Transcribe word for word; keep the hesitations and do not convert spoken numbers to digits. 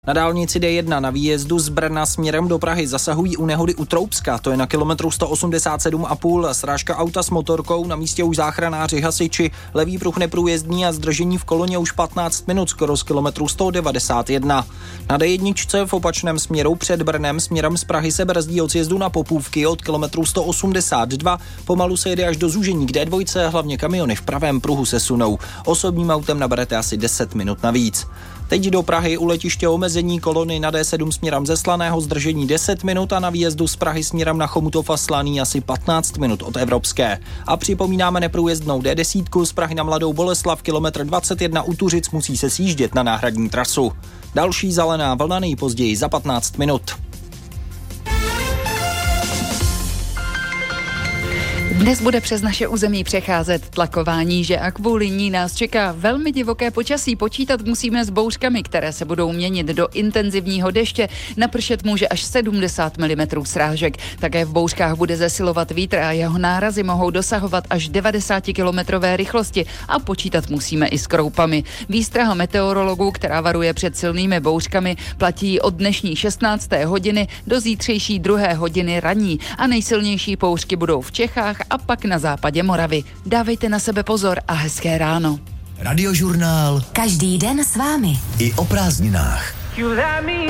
Na dálnici D jedna na výjezdu z Brna směrem do Prahy zasahují u nehody u Troubska, to je na kilometru sto osmdesát sedm a půl, srážka auta s motorkou, na místě už záchranáři, hasiči, levý pruh neprůjezdný a zdržení v koloně už patnáct minut, skoro z kilometru sto devadesát jedna. Na D jedna v opačném směru před Brnem směrem z Prahy se brzdí od sjezdu na Popůvky od kilometru sto osmdesát dva, pomalu se jede až do zúžení k D dva, hlavně kamiony v pravém pruhu se sunou. Osobním autem naberete asi deset minut navíc. Teď do Prahy u letiště omezení kolony na D sedm směrem ze Slaného, zdržení deset minut a na výjezdu z Prahy směrem na Chomutov a Slaný asi patnáct minut od Evropské. A připomínáme neprůjezdnou D deset z Prahy na Mladou Boleslav, kilometr dvacet jedna u Tuřic, musí se sjíždět na náhradní trasu. Další zelená vlna nejpozději za patnáct minut. Dnes bude přes naše území přecházet tlaková níže a kvůli ní nás čeká velmi divoké počasí. Počítat musíme s bouřkami, které se budou měnit do intenzivního deště. Napršet může až sedmdesát milimetrů srážek. Také v bouřkách bude zesilovat vítr a jeho nárazy mohou dosahovat až devadesátikilometrové rychlosti a počítat musíme i s kroupami. Výstraha meteorologů, která varuje před silnými bouřkami, platí od dnešní šestnácté hodiny do zítřejší druhé hodiny ranní a nejsilnější bouřky budou v Čechách a pak na západě Moravy. Dávejte na sebe pozor a hezké ráno. Radiožurnál. Každý den s vámi. I o prázdninách.